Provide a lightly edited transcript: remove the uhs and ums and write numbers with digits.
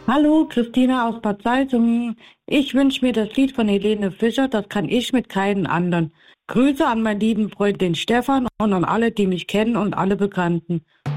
Hallo, Christina aus Bad Salzungen. Ich wünsche mir das Lied von Helene Fischer, das kann ich mit keinen anderen. Grüße an meinen lieben Freund den Stefan und an alle, die mich kennen und alle Bekannten.